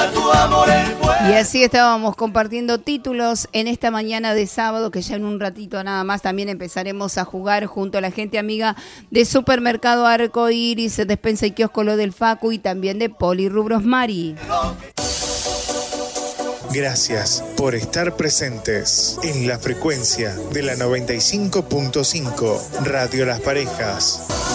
Y así estábamos compartiendo títulos en esta mañana de sábado, que ya en un ratito nada más también empezaremos a jugar junto a la gente amiga de Supermercado Arco Iris, Despensa y Kiosco Lo del Facu y también de Polirrubros Mari. Gracias por estar presentes en la frecuencia de la 95.5 Radio Las Parejas.